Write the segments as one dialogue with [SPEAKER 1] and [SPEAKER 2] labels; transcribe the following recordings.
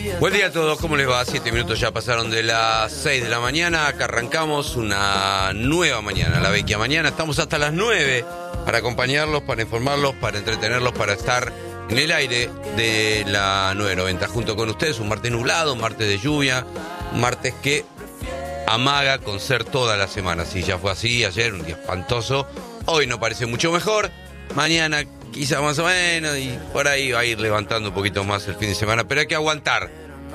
[SPEAKER 1] Buen día a todos, ¿cómo les va? 7 minutos ya pasaron de las 6 de la mañana. Acá arrancamos una nueva mañana, la vecchia mañana. Estamos hasta las 9 para acompañarlos, para informarlos, para entretenerlos, para estar en el aire de la 990 junto con ustedes. Un martes nublado, un martes de lluvia, un martes que amaga con ser toda la semana. Sí, ya fue así ayer, un día espantoso. Hoy no parece mucho mejor. Mañana quizá más o menos, y por ahí va a ir levantando un poquito más el fin de semana, pero hay que aguantar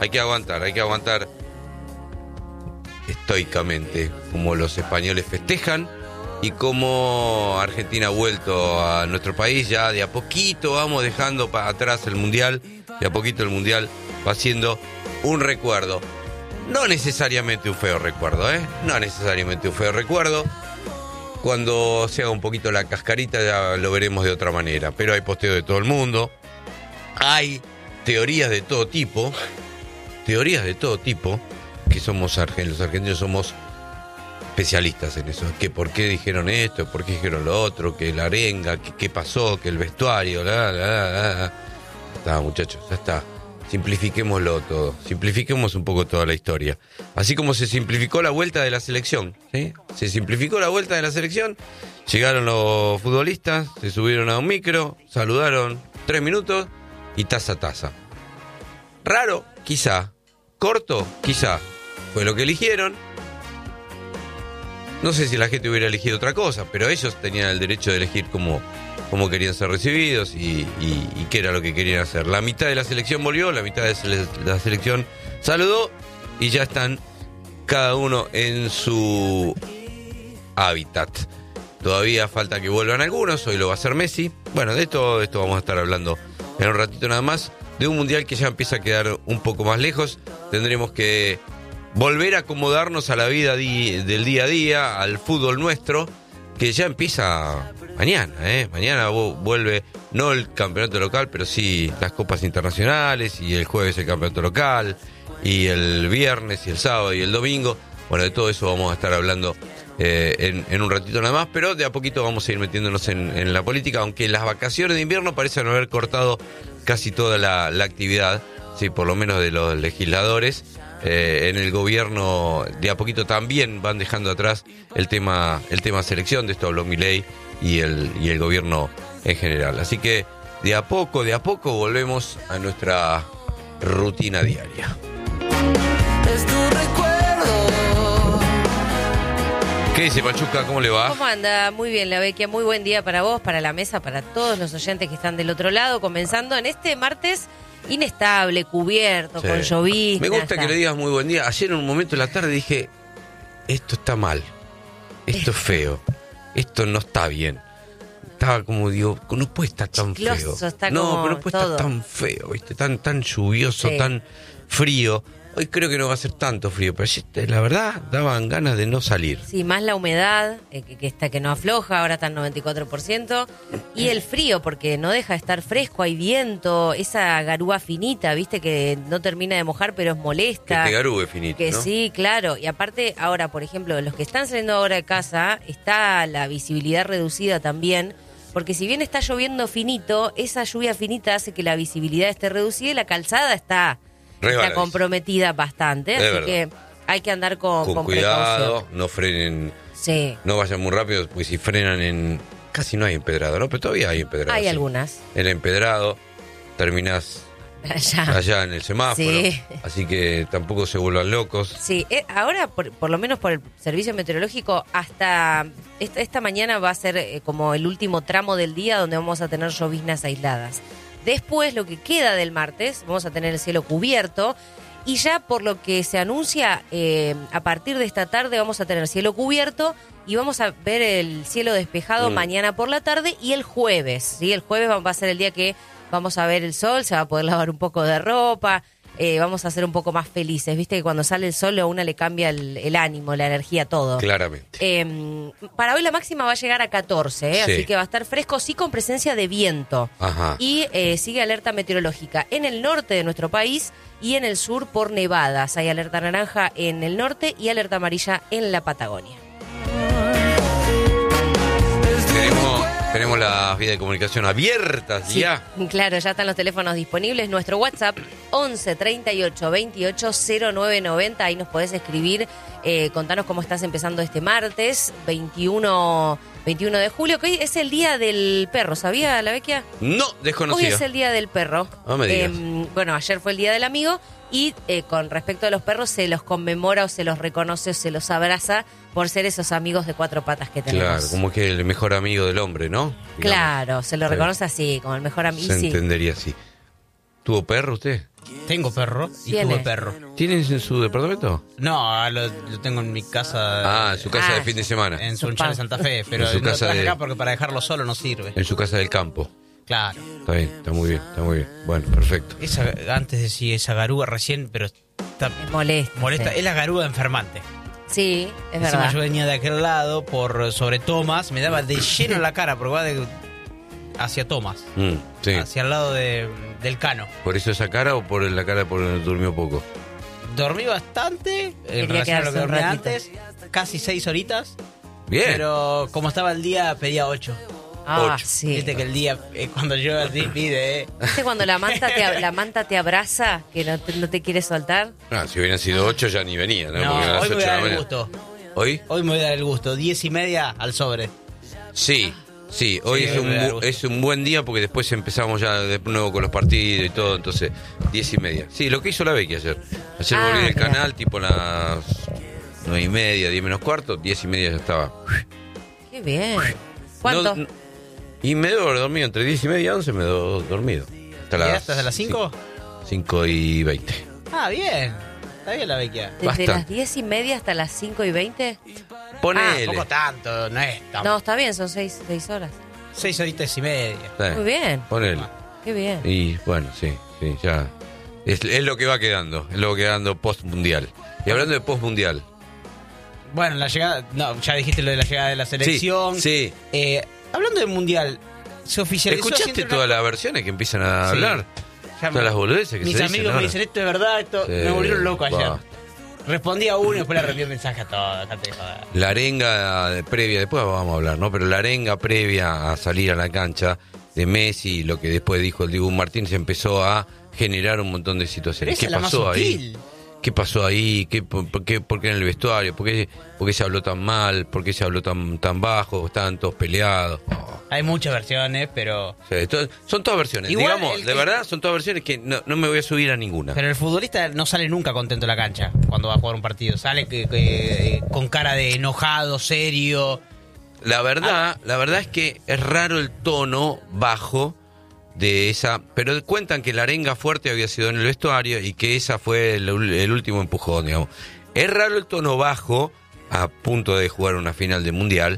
[SPEAKER 1] estoicamente, como los españoles festejan y como Argentina ha vuelto a nuestro país. Ya de a poquito vamos dejando para atrás el Mundial, de a poquito el Mundial va siendo un recuerdo, no necesariamente un feo recuerdo, no necesariamente un feo recuerdo. Cuando se haga un poquito la cascarita ya lo veremos de otra manera. Pero hay posteo de todo el mundo. Hay teorías de todo tipo. Que somos los argentinos somos especialistas en eso. Que por qué dijeron esto, por qué dijeron lo otro, que la arenga, que qué pasó, que el vestuario, Está, muchachos, ya está. Simplifiquémoslo todo, simplifiquemos un poco toda la historia. Así como se simplificó la vuelta de la selección, ¿sí? Se simplificó la vuelta de la selección, llegaron los futbolistas, se subieron a un micro, saludaron 3 minutos y taza. Raro, quizá. Corto, quizá. Fue lo que eligieron. No sé si la gente hubiera elegido otra cosa, pero ellos tenían el derecho de elegir cómo querían ser recibidos y qué era lo que querían hacer. La mitad de la selección volvió, la mitad de la selección saludó y ya están cada uno en su hábitat. Todavía falta que vuelvan algunos, hoy lo va a hacer Messi. Bueno, de todo esto vamos a estar hablando en un ratito nada más, de un mundial que ya empieza a quedar un poco más lejos. Tendremos que volver a acomodarnos a la vida del día a día, al fútbol nuestro, que ya empieza mañana, Mañana vuelve, no el campeonato local, pero sí las copas internacionales, y el jueves el campeonato local, y el viernes, y el sábado, y el domingo. Bueno, de todo eso vamos a estar hablando en un ratito nada más, pero de a poquito vamos a ir metiéndonos en la política, aunque las vacaciones de invierno parecen haber cortado casi toda la actividad, sí, por lo menos de los legisladores. En el gobierno de a poquito también van dejando atrás el tema selección. De esto habló Milei y el gobierno en general. Así que de a poco volvemos a nuestra rutina diaria.
[SPEAKER 2] Es tu recuerdo.
[SPEAKER 1] ¿Qué dice Pachuca? ¿Cómo le va?
[SPEAKER 3] ¿Cómo anda? Muy bien, la Vecchia. Muy buen día para vos, para la mesa, para todos los oyentes que están del otro lado, comenzando en este martes inestable, cubierto, sí, con llovizna.
[SPEAKER 1] Me gusta que le digas muy buen día. Ayer en un momento de la tarde dije, esto está mal, esto es feo, esto no está bien. Estaba como, digo, no puede estar tan feo. No, pero no puede estar tan feo, ¿viste? Tan lluvioso, sí, tan frío. Hoy creo que no va a ser tanto frío, pero la verdad daban ganas de no salir.
[SPEAKER 3] Sí, más la humedad, que no afloja, ahora está en 94%, y el frío, porque no deja de estar fresco, hay viento, esa garúa finita, viste, que no termina de mojar, pero es molesta.
[SPEAKER 1] Que te garúe finito,
[SPEAKER 3] que
[SPEAKER 1] ¿no?
[SPEAKER 3] Sí, claro, y aparte ahora, por ejemplo, los que están saliendo ahora de casa, está la visibilidad reducida también, porque si bien está lloviendo finito, esa lluvia finita hace que la visibilidad esté reducida y la calzada está comprometida bastante, así
[SPEAKER 1] verdad.
[SPEAKER 3] Que hay que andar con
[SPEAKER 1] cuidado,
[SPEAKER 3] precaución.
[SPEAKER 1] no frenen,
[SPEAKER 3] sí,
[SPEAKER 1] no vayan muy rápido, porque si frenan casi no hay empedrado, ¿no? Pero todavía hay empedrado.
[SPEAKER 3] Hay
[SPEAKER 1] sí.
[SPEAKER 3] algunas.
[SPEAKER 1] El empedrado, terminás allá en el semáforo,
[SPEAKER 3] sí,
[SPEAKER 1] así que tampoco se vuelvan locos.
[SPEAKER 3] Sí, ahora, por lo menos por el servicio meteorológico, hasta esta mañana va a ser como el último tramo del día donde vamos a tener lloviznas aisladas. Después, lo que queda del martes, vamos a tener el cielo cubierto, y ya por lo que se anuncia, a partir de esta tarde vamos a tener cielo cubierto y vamos a ver el cielo despejado mañana por la tarde y el jueves. ¿Sí? El jueves va a ser el día que vamos a ver el sol, se va a poder lavar un poco de ropa, vamos a ser un poco más felices. Viste que cuando sale el sol a una le cambia el ánimo, la energía, todo.
[SPEAKER 1] Claramente.
[SPEAKER 3] Para hoy la máxima va a llegar a 14,
[SPEAKER 1] sí,
[SPEAKER 3] así que va a estar fresco, sí, con presencia de viento.
[SPEAKER 1] Ajá.
[SPEAKER 3] Y sigue alerta meteorológica en el norte de nuestro país y en el sur por nevadas. Hay alerta naranja en el norte y alerta amarilla en la Patagonia.
[SPEAKER 1] Tenemos las vías de comunicación abiertas,
[SPEAKER 3] sí,
[SPEAKER 1] ya.
[SPEAKER 3] Claro, ya están los teléfonos disponibles. Nuestro WhatsApp 11 38 28 0990. Ahí nos podés escribir, contanos cómo estás empezando este martes, 21 de julio, que hoy es el día del perro. ¿Sabía la Vecchia?
[SPEAKER 1] No, desconocía.
[SPEAKER 3] Hoy es el día del perro.
[SPEAKER 1] No me digas.
[SPEAKER 3] Bueno, ayer fue el día del amigo y con respecto a los perros se los conmemora o se los reconoce o se los abraza por ser esos amigos de cuatro patas que tenemos.
[SPEAKER 1] Claro, como que el mejor amigo del hombre, ¿no? Digamos.
[SPEAKER 3] Claro, se lo
[SPEAKER 1] Sí.
[SPEAKER 3] reconoce así, como el mejor amigo.
[SPEAKER 1] Se
[SPEAKER 3] Sí.
[SPEAKER 1] entendería así. ¿Tuvo perro usted?
[SPEAKER 4] Tengo perro y
[SPEAKER 3] ¿Tiene?
[SPEAKER 4] tuve perro.
[SPEAKER 1] ¿Tienes en su departamento?
[SPEAKER 4] No, lo tengo en mi casa.
[SPEAKER 1] En su casa de fin de semana.
[SPEAKER 4] En Sunchal de Santa Fe, pero
[SPEAKER 1] En su
[SPEAKER 4] no
[SPEAKER 1] casa
[SPEAKER 4] traje
[SPEAKER 1] de-
[SPEAKER 4] acá porque para dejarlo solo no sirve.
[SPEAKER 1] En su casa del campo.
[SPEAKER 4] Claro.
[SPEAKER 1] Está bien, está muy bien, está muy bien. Bueno, perfecto.
[SPEAKER 4] Antes decía esa garúa recién, pero está
[SPEAKER 3] Es molesto.
[SPEAKER 4] molesta. Es la garúa enfermante.
[SPEAKER 3] Sí, es
[SPEAKER 4] Encima
[SPEAKER 3] verdad.
[SPEAKER 4] yo venía de aquel lado sobre Thomas, me daba de lleno en la cara porque va hacia Thomas,
[SPEAKER 1] Sí.
[SPEAKER 4] hacia el lado del Cano.
[SPEAKER 1] ¿Por eso esa cara o por la cara porque durmió poco?
[SPEAKER 4] Dormí bastante en
[SPEAKER 3] Quería
[SPEAKER 4] relación a lo
[SPEAKER 3] quedarse
[SPEAKER 4] que
[SPEAKER 3] un
[SPEAKER 4] dormí
[SPEAKER 3] ratito.
[SPEAKER 4] antes, casi 6 horitas,
[SPEAKER 1] Bien.
[SPEAKER 4] pero como estaba el día pedía 8.
[SPEAKER 3] Ah,
[SPEAKER 1] 8.
[SPEAKER 3] sí.
[SPEAKER 4] Viste que el día, cuando llueve así, pide,
[SPEAKER 3] ¿Viste cuando la manta te abraza, que no te quiere soltar?
[SPEAKER 1] Si hubieran sido 8 ya ni venía, ¿no?
[SPEAKER 4] No,
[SPEAKER 1] Porque a las
[SPEAKER 4] hoy me
[SPEAKER 1] 8
[SPEAKER 4] voy
[SPEAKER 1] de
[SPEAKER 4] a
[SPEAKER 1] la
[SPEAKER 4] dar el
[SPEAKER 1] mañana.
[SPEAKER 4] gusto.
[SPEAKER 1] ¿Hoy?
[SPEAKER 4] Hoy me voy a dar el gusto, 10:30 al sobre.
[SPEAKER 1] Sí. Sí, hoy
[SPEAKER 4] Sí,
[SPEAKER 1] es,
[SPEAKER 4] hoy me da gusto.
[SPEAKER 1] es un buen día porque después empezamos ya de nuevo con los partidos y todo, entonces 10:30. Sí, lo que hizo la Becky ayer. Ayer
[SPEAKER 3] Ah,
[SPEAKER 1] volví del
[SPEAKER 3] mira.
[SPEAKER 1] canal tipo las 9:30, 10 menos cuarto, 10:30 ya estaba.
[SPEAKER 3] Qué bien. ¿Cuánto?
[SPEAKER 1] No, y me debo haber dormido entre 10:30 y 11, me debo dormido.
[SPEAKER 4] ¿Llegaste hasta las 5?
[SPEAKER 1] 5:20.
[SPEAKER 4] Ah, bien. Está bien la Vecchia.
[SPEAKER 3] ¿Desde
[SPEAKER 1] bastante.
[SPEAKER 3] las 10:30 hasta las 5:20?
[SPEAKER 1] Ponele.
[SPEAKER 4] Tampoco tanto, no es tan...
[SPEAKER 3] No, está bien, son 6 horas.
[SPEAKER 4] 6 horitas y media.
[SPEAKER 1] Sí,
[SPEAKER 3] Muy bien.
[SPEAKER 1] Ponele.
[SPEAKER 3] Qué bien.
[SPEAKER 1] Y bueno, sí, ya. Es lo que va quedando, es lo que va quedando post-mundial. Y hablando de post-mundial.
[SPEAKER 4] Bueno, la llegada... No, ya dijiste lo de la llegada de la selección.
[SPEAKER 1] Sí.
[SPEAKER 4] Hablando del Mundial, se oficializó...
[SPEAKER 1] ¿Escuchaste
[SPEAKER 4] haciendo
[SPEAKER 1] todas
[SPEAKER 4] una-
[SPEAKER 1] las versiones que empiezan a
[SPEAKER 4] Sí.
[SPEAKER 1] hablar?
[SPEAKER 4] Ya
[SPEAKER 1] Todas las boludeces que
[SPEAKER 4] mis
[SPEAKER 1] se
[SPEAKER 4] amigos
[SPEAKER 1] dicen
[SPEAKER 4] me
[SPEAKER 1] ahora.
[SPEAKER 4] dicen, esto es verdad, esto...
[SPEAKER 1] Sí,
[SPEAKER 4] Me volvieron loco ayer.
[SPEAKER 1] va.
[SPEAKER 4] Respondí a uno y después le reenvié mensaje a todos. dejate de joder.
[SPEAKER 1] La arenga previa, después vamos a hablar, ¿no? Pero la arenga previa a salir a la cancha de Messi, lo que después dijo el Dibu Martínez, empezó a generar un montón de situaciones.
[SPEAKER 4] Pero esa
[SPEAKER 1] ¿Qué
[SPEAKER 4] es la más
[SPEAKER 1] pasó ahí?
[SPEAKER 4] sutil.
[SPEAKER 1] ¿Qué pasó ahí? ¿Por qué en el vestuario? ¿Por qué se habló tan mal? ¿Por qué se habló tan bajo? Estaban todos peleados.
[SPEAKER 4] Hay muchas versiones, pero...
[SPEAKER 1] Sí, son todas versiones.
[SPEAKER 4] Igual
[SPEAKER 1] Digamos, de verdad, son todas versiones que no me voy a subir a ninguna.
[SPEAKER 4] Pero el futbolista no sale nunca contento de la cancha cuando va a jugar un partido. Sale con cara de enojado, serio.
[SPEAKER 1] La verdad es que es raro el tono bajo de esa, pero cuentan que la arenga fuerte había sido en el vestuario y que esa fue el último empujón, digamos. Es raro el tono bajo a punto de jugar una final de mundial,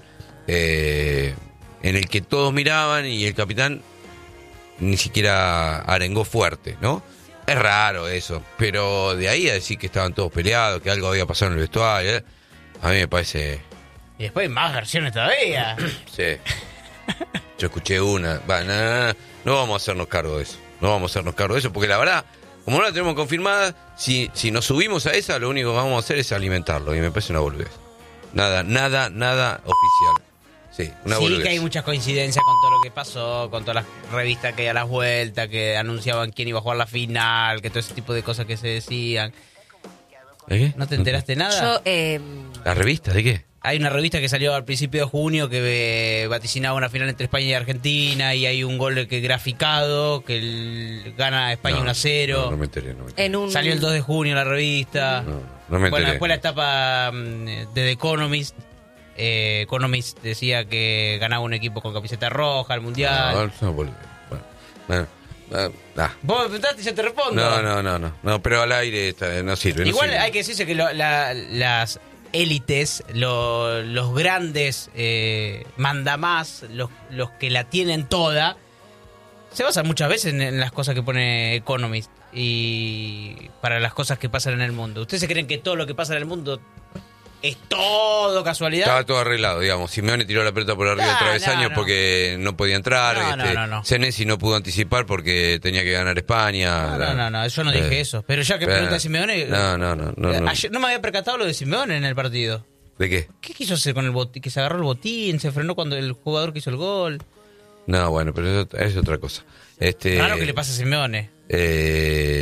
[SPEAKER 1] en el que todos miraban y el capitán ni siquiera arengó fuerte, ¿no? Es raro eso, pero de ahí a decir que estaban todos peleados, que algo había pasado en el vestuario, a mí me parece...
[SPEAKER 4] Y después más versiones todavía.
[SPEAKER 1] Sí. Yo escuché una. No vamos a hacernos cargo de eso. No vamos a hacernos cargo de eso, porque la verdad, como no la tenemos confirmada, si nos subimos a esa, lo único que vamos a hacer es alimentarlo. Y me parece una boludez. Nada oficial. Sí, una
[SPEAKER 4] Sí,
[SPEAKER 1] boludez.
[SPEAKER 4] que hay muchas coincidencias con todo lo que pasó, con todas las revistas que hay a las vueltas, que anunciaban quién iba a jugar la final, que todo ese tipo de cosas que se decían.
[SPEAKER 1] ¿Eh?
[SPEAKER 4] ¿No te enteraste nada?
[SPEAKER 3] Yo,
[SPEAKER 1] ¿La revista de qué?
[SPEAKER 4] Hay una revista que salió al principio de junio que vaticinaba una final entre España y Argentina y hay un gol que graficado que gana España 1-0.
[SPEAKER 1] No me enteré.
[SPEAKER 3] en un...
[SPEAKER 4] Salió el 2 de junio la revista.
[SPEAKER 1] No me enteré.
[SPEAKER 4] Bueno, después la etapa de The Economist. Economist decía que ganaba un equipo con camiseta roja al Mundial.
[SPEAKER 1] No, es una boludez. Bueno,
[SPEAKER 4] Vos me preguntaste y yo te respondo.
[SPEAKER 1] No, pero al aire no sirve.
[SPEAKER 4] Igual
[SPEAKER 1] no sirve.
[SPEAKER 4] hay que decirse que las élites, los grandes mandamás, los que la tienen toda, se basan muchas veces en las cosas que pone Economist y para las cosas que pasan en el mundo. ¿Ustedes se creen que todo lo que pasa en el mundo es todo casualidad?
[SPEAKER 1] Estaba todo arreglado, digamos. Simeone tiró la pelota por arriba del travesaño
[SPEAKER 4] no.
[SPEAKER 1] porque no podía entrar.
[SPEAKER 4] No.
[SPEAKER 1] Senesi no pudo anticipar porque tenía que ganar España.
[SPEAKER 4] No, yo no dije eso. Pero ya que pregunta Simeone...
[SPEAKER 1] No.
[SPEAKER 4] Ayer no me había percatado lo de Simeone en el partido.
[SPEAKER 1] ¿De qué?
[SPEAKER 4] ¿Qué quiso hacer con el botín? Que se agarró el botín, se frenó cuando el jugador que hizo el gol.
[SPEAKER 1] No, bueno, pero eso es otra cosa.
[SPEAKER 4] Raro que le pase a Simeone.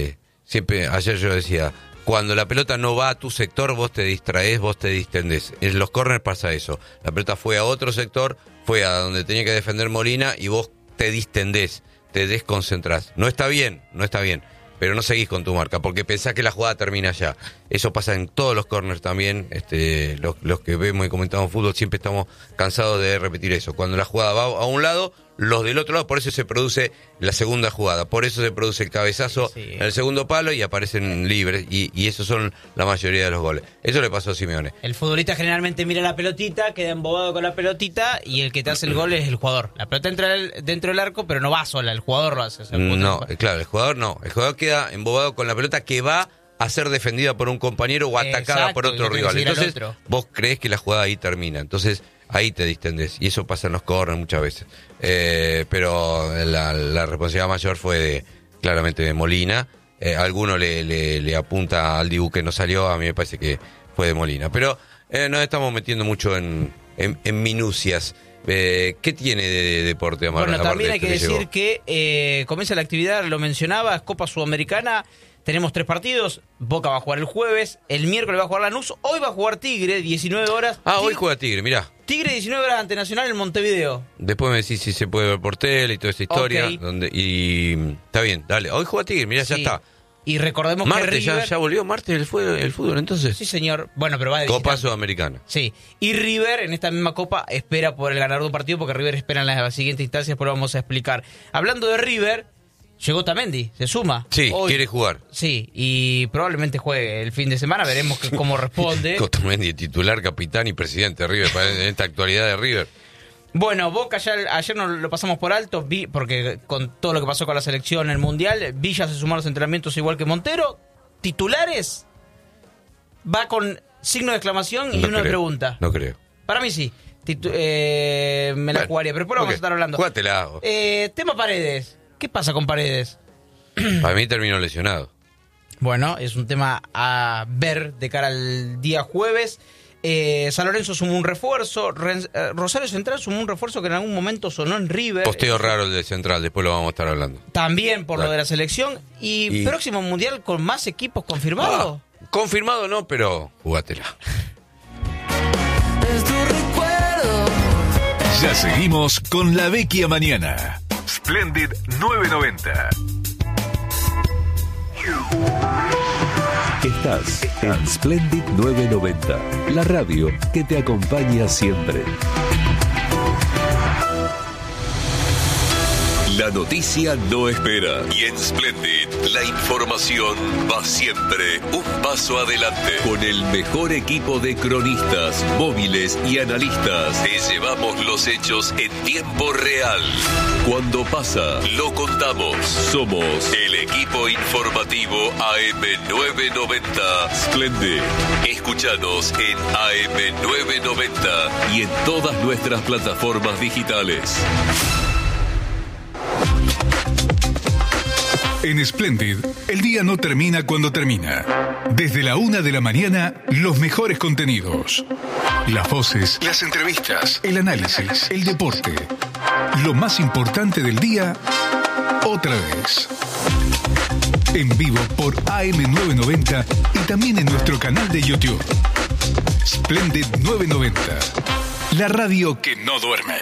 [SPEAKER 1] siempre, ayer yo decía, cuando la pelota no va a tu sector, vos te distraés, vos te distendés. En los corners pasa eso. La pelota fue a otro sector, fue a donde tenía que defender Molina y vos te distendés, te desconcentrás. No está bien, pero no seguís con tu marca, porque pensás que la jugada termina allá. Eso pasa en todos los corners también. Los que vemos y comentamos fútbol siempre estamos cansados de repetir eso. Cuando la jugada va a un lado, los del otro lado, por eso se produce la segunda jugada, por eso se produce el cabezazo en el segundo palo y aparecen libres, y esos son la mayoría de los goles. Eso le pasó a Simeone.
[SPEAKER 4] El futbolista generalmente mira la pelotita, queda embobado con la pelotita, y el que te hace el gol es el jugador. La pelota entra dentro del arco, pero no va sola, el jugador lo hace.
[SPEAKER 1] No, claro, el jugador no. El jugador queda embobado con la pelota que va a ser defendida por un compañero o atacada por otro rival. Entonces, vos creés que la jugada ahí termina. Entonces, ahí te distendés. Y eso pasa en los corners muchas veces. Pero la responsabilidad mayor fue claramente de Molina. Alguno le apunta al Dibu que no salió. A mí me parece que fue de Molina. Pero nos estamos metiendo mucho en minucias. ¿Qué tiene de deporte, Amar?
[SPEAKER 4] Bueno, también hay que decir que comienza la actividad, lo mencionaba, es Copa Sudamericana. Tenemos 3 partidos. Boca va a jugar el jueves, el miércoles va a jugar Lanús, hoy va a jugar Tigre, 19 horas.
[SPEAKER 1] Hoy juega Tigre, mirá.
[SPEAKER 4] Tigre, 19 horas ante Nacional en Montevideo.
[SPEAKER 1] Después me decís si se puede ver por tele y toda esta historia.
[SPEAKER 4] Okay.
[SPEAKER 1] Y está bien, dale. Hoy juega Tigre, mirá, ya está.
[SPEAKER 4] Y recordemos
[SPEAKER 1] Marte,
[SPEAKER 4] que River...
[SPEAKER 1] ya volvió Marte el fútbol entonces.
[SPEAKER 4] Sí, señor. Bueno, pero va de
[SPEAKER 1] Copa
[SPEAKER 4] visitante.
[SPEAKER 1] Sudamericana.
[SPEAKER 4] Sí. Y River, en esta misma Copa, espera por el ganador de un partido, porque River espera en las siguientes instancias, pero lo vamos a explicar. Hablando de River, llegó Otamendi, se suma.
[SPEAKER 1] Sí,
[SPEAKER 4] hoy.
[SPEAKER 1] Quiere jugar.
[SPEAKER 4] Sí, y probablemente juegue el fin de semana, veremos cómo responde.
[SPEAKER 1] Otamendi, titular, capitán y presidente de River, en esta actualidad de River.
[SPEAKER 4] Bueno, Boca ya ayer nos lo pasamos por alto, porque con todo lo que pasó con la selección en el Mundial, Villa se sumó a los entrenamientos igual que Montero. Titulares, va con signo de exclamación y
[SPEAKER 1] No
[SPEAKER 4] una
[SPEAKER 1] creo,
[SPEAKER 4] pregunta.
[SPEAKER 1] No creo.
[SPEAKER 4] Para mí sí. Me la jugaría, pero después vamos a estar hablando.
[SPEAKER 1] Jugátela.
[SPEAKER 4] Tema Paredes. ¿Qué pasa con Paredes?
[SPEAKER 1] Para mí terminó lesionado.
[SPEAKER 4] Bueno, es un tema a ver de cara al día jueves. San Lorenzo sumó un refuerzo. Rosario Central sumó un refuerzo que en algún momento sonó en River.
[SPEAKER 1] Posteo raro el de Central, después lo vamos a estar hablando.
[SPEAKER 4] También por lo de la selección. Y próximo mundial con más equipos confirmados.
[SPEAKER 1] Confirmado no, pero jugátela.
[SPEAKER 2] Es tu recuerdo.
[SPEAKER 5] Ya seguimos con La Vecchia Mañana. Splendid 990. Estás en Splendid 990, la radio que te acompaña siempre. La noticia no espera y en Splendid la información va siempre un paso adelante. Con el mejor equipo de cronistas, móviles y analistas, te llevamos los hechos en tiempo real. Cuando pasa, lo contamos. Somos el equipo informativo AM990 Splendid. Escúchanos en AM990 y en todas nuestras plataformas digitales. En Splendid, el día no termina cuando termina. Desde la 1 de la mañana, los mejores contenidos. Las voces, las entrevistas, el análisis, el deporte. Lo más importante del día, otra vez. En vivo por AM990 y también en nuestro canal de YouTube. Splendid 990, la radio que no duerme.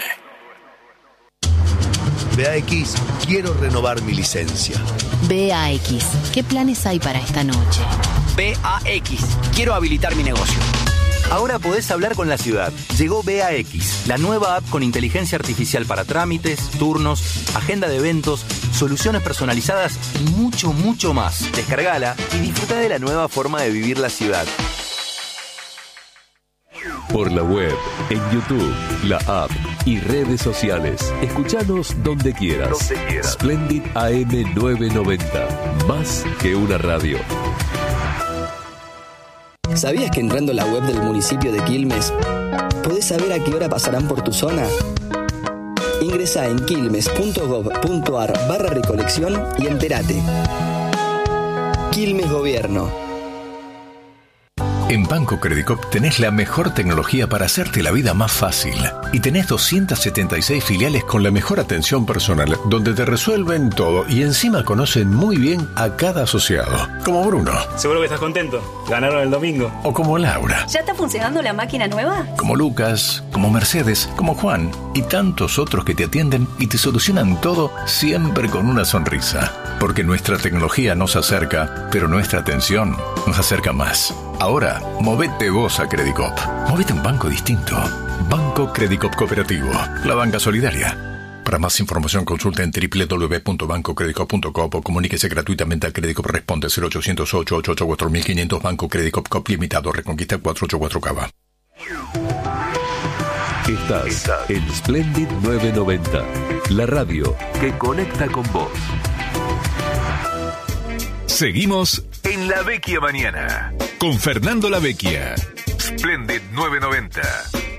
[SPEAKER 6] BAX, quiero renovar mi licencia.
[SPEAKER 7] BAX, ¿qué planes hay para esta noche?
[SPEAKER 8] BAX, quiero habilitar mi negocio. Ahora podés hablar con la ciudad. Llegó BAX, la nueva app con inteligencia artificial para trámites, turnos, agenda de eventos, soluciones personalizadas y mucho, mucho más. Descargala y disfruta de la nueva forma de vivir la ciudad.
[SPEAKER 5] Por la web, en YouTube, la app y redes sociales. Escuchanos donde quieras. Splendid AM990. Más que una radio.
[SPEAKER 9] ¿Sabías que entrando a la web del municipio de Quilmes podés saber a qué hora pasarán por tu zona? Ingresá en quilmes.gov.ar/recolección y entérate. Quilmes Gobierno.
[SPEAKER 5] En Banco Credicop tenés la mejor tecnología para hacerte la vida más fácil. Y tenés 276 filiales con la mejor atención personal, donde te resuelven todo y encima conocen muy bien a cada asociado. Como Bruno.
[SPEAKER 10] Seguro que estás contento. Ganaron el domingo.
[SPEAKER 5] O como Laura.
[SPEAKER 11] ¿Ya está funcionando la máquina nueva?
[SPEAKER 5] Como Lucas, como Mercedes, como Juan y tantos otros que te atienden y te solucionan todo siempre con una sonrisa. Porque nuestra tecnología nos acerca, pero nuestra atención nos acerca más. Ahora, movete vos a Credicop. Movete a un banco distinto. Banco Credicop Cooperativo. La banca solidaria. Para más información consulta en www.bancocredicop.com o comuníquese gratuitamente a Credicop. Responde 0800-888-4500 Banco Credicop Cop Limitado. Reconquista 484 Cava.
[SPEAKER 12] Estás en Splendid 990. La radio que conecta con vos.
[SPEAKER 5] Seguimos en La Vecchia Mañana con Fernando La Vecchia. Splendid 990.